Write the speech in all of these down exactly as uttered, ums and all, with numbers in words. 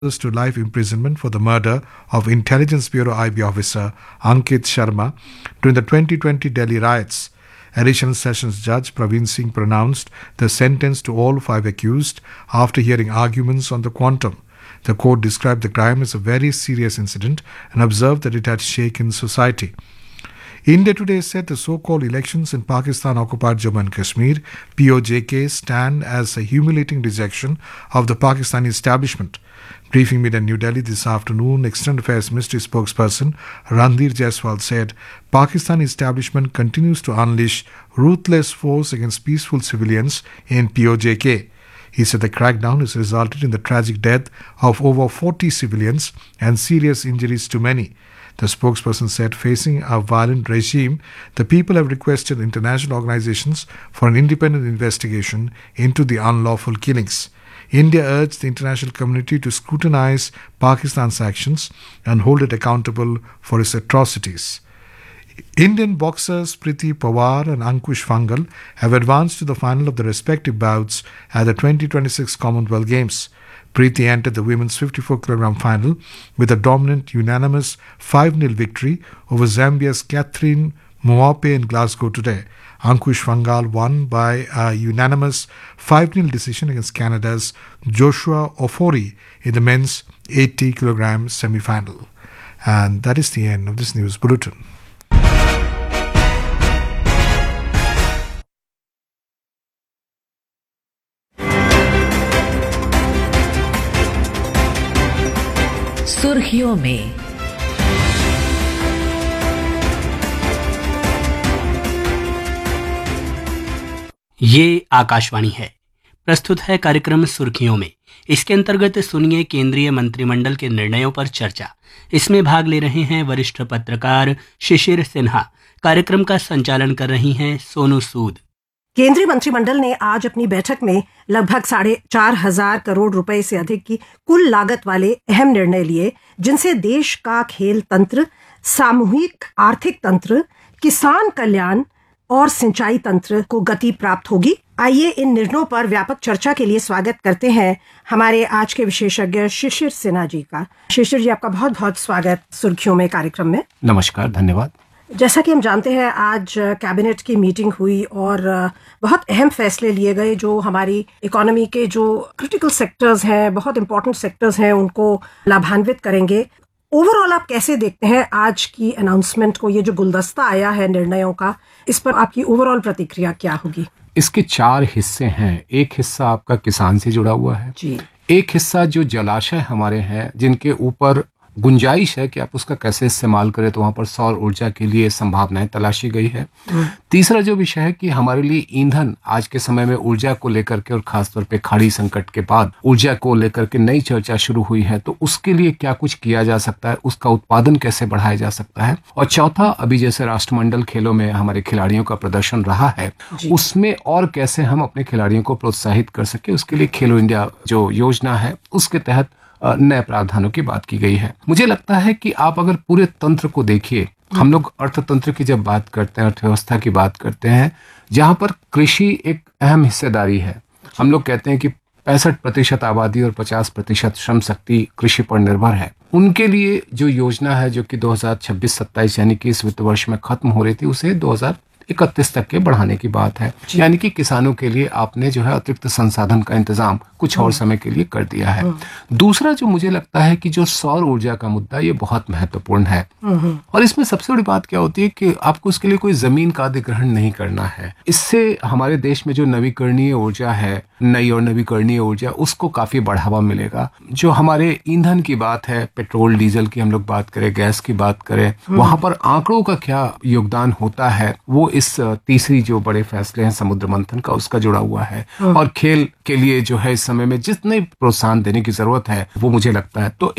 to life imprisonment for the murder of Intelligence Bureau I B officer Ankit Sharma during the twenty twenty Delhi riots. Additional Sessions Judge Praveen Singh pronounced the sentence to all five accused after hearing arguments on the quantum. The court described the crime as a very serious incident and observed that it had shaken society. India Today said the so-called elections in Pakistan-occupied Jammu and Kashmir, P O J K, stand as a humiliating rejection of the Pakistani establishment. Briefing media in New Delhi this afternoon, External Affairs Ministry spokesperson Randhir Jaiswal said Pakistani establishment continues to unleash ruthless force against peaceful civilians in P O J K. He said the crackdown has resulted in the tragic death of over forty civilians and serious injuries to many. The spokesperson said facing a violent regime, the people have requested international organizations for an independent investigation into the unlawful killings. India urged the international community to scrutinize Pakistan's actions and hold it accountable for its atrocities. Indian boxers Priti Pawar and Ankush Fangal have advanced to the final of the respective bouts at the twenty twenty-six Commonwealth Games. Priti entered the women's fifty-four kilogram final with a dominant unanimous five nil victory over Zambia's Catherine Moape in Glasgow today. Ankush Fangal won by a unanimous five nil decision against Canada's Joshua Ofori in the men's eighty kilogram semi-final. And that is the end of this news bulletin. सुर्खियों में ये आकाशवाणी है। प्रस्तुत है कार्यक्रम सुर्खियों में। इसके अंतर्गत सुनिए केंद्रीय मंत्रिमंडल के निर्णयों पर चर्चा। इसमें भाग ले रहे हैं वरिष्ठ पत्रकार शिशिर सिन्हा। कार्यक्रम का संचालन कर रही हैं सोनू सूद। केंद्रीय मंत्रिमंडल ने आज अपनी बैठक में लगभग साढ़े चार हजार करोड़ रुपए से अधिक की कुल लागत वाले अहम निर्णय लिए, जिनसे देश का खेल तंत्र, सामूहिक आर्थिक तंत्र, किसान कल्याण और सिंचाई तंत्र को गति प्राप्त होगी। आइए इन निर्णयों पर व्यापक चर्चा के लिए स्वागत करते हैं हमारे आज के विशेषज्ञ शिशिर सिन्हा जी का। शिशिर जी, आपका बहुत बहुत स्वागत सुर्खियों में कार्यक्रम में। नमस्कार, धन्यवाद। जैसा कि हम जानते हैं, आज कैबिनेट की मीटिंग हुई और बहुत अहम फैसले लिए गए जो हमारी इकोनॉमी के जो क्रिटिकल सेक्टर्स हैं, बहुत इंपॉर्टेंट सेक्टर्स हैं, उनको लाभान्वित करेंगे। ओवरऑल आप कैसे देखते हैं आज की अनाउंसमेंट को, ये जो गुलदस्ता आया है निर्णयों का, इस पर आपकी ओवरऑल प्रतिक्रिया क्या होगी? इसके चार हिस्से हैं। एक हिस्सा आपका किसान से जुड़ा हुआ है जी। एक हिस्सा जो जलाशय हमारे हैं जिनके ऊपर गुंजाइश है कि आप उसका कैसे इस्तेमाल करें, तो वहां पर सौर ऊर्जा के लिए संभावनाएं तलाशी गई है। तीसरा जो विषय है कि हमारे लिए ईंधन आज के समय में ऊर्जा को लेकर के और खासतौर पे खाड़ी संकट के बाद ऊर्जा को लेकर के नई चर्चा शुरू हुई है, तो उसके लिए क्या कुछ किया जा सकता है, उसका उत्पादन कैसे बढ़ाया जा सकता है। और चौथा, अभी जैसे राष्ट्रमंडल खेलों में हमारे खिलाड़ियों का प्रदर्शन रहा है, उसमें और कैसे हम अपने खिलाड़ियों को प्रोत्साहित कर सके, उसके लिए खेलो इंडिया जो योजना है उसके तहत नए प्रावधानों की बात की गई है। मुझे लगता है कि आप अगर पूरे तंत्र को देखिए, हम लोग अर्थतंत्र की जब बात करते हैं, अर्थव्यवस्था की बात करते हैं, जहां पर कृषि एक अहम हिस्सेदारी है। हम लोग कहते हैं कि पैंसठ प्रतिशत आबादी और पचास प्रतिशत श्रम शक्ति कृषि पर निर्भर है। उनके लिए जो योजना है जो कि दो हज़ार छब्बीस सत्ताईस यानी कि इस वित्त वर्ष में खत्म हो रही थी, उसे दो हज़ार इकतीस तक के बढ़ाने की बात है। यानी कि किसानों के लिए आपने जो है अतिरिक्त संसाधन का इंतजाम कुछ और समय के लिए कर दिया है। दूसरा जो मुझे लगता है कि जो सौर ऊर्जा का मुद्दा, ये बहुत महत्वपूर्ण है। और इसमें सबसे बड़ी बात क्या होती है कि आपको उसके लिए कोई जमीन का अधिग्रहण नहीं करना है। इससे हमारे देश में जो नवीकरणीय ऊर्जा है, नई और नवीकरणीय ऊर्जा, उसको काफी बढ़ावा मिलेगा। जो हमारे ईंधन की बात है, पेट्रोल डीजल की हम लोग बात करें, गैस की बात करें, वहां पर आंकड़ों का क्या योगदान होता है, वो इस तीसरी जो बड़े फैसले हैं समुद्र मंथन का, उसका जुड़ा हुआ है। और खेल के लिए जो है इस समय में जितने प्रोत्साहन देने की जरूरत है, वो मुझे लगता है। तो एक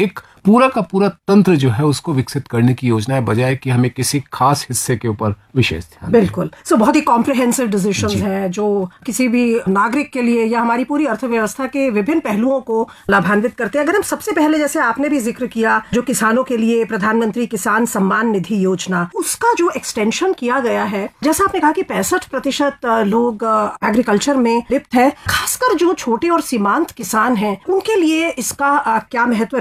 पूरा का पूरा तंत्र जो है उसको विकसित करने की योजना है, बजाय कि हमें किसी खास हिस्से के ऊपर विशेष ध्यान। बिल्कुल। सो so, बहुत ही कॉम्प्रिहेंसिव डिसीजंस हैं जो किसी भी नागरिक के लिए या हमारी पूरी अर्थव्यवस्था के विभिन्न पहलुओं को लाभान्वित करते हैं। अगर हम सबसे पहले, जैसे आपने भी जिक्र किया, जो किसानों के लिए प्रधानमंत्री किसान सम्मान निधि योजना, उसका जो एक्सटेंशन किया गया है, जैसा आपने कहा कि पैंसठ प्रतिशत लोग एग्रीकल्चर में लिप्त है, खासकर जो छोटे और सीमांत किसान हैं उनके लिए इसका क्या महत्व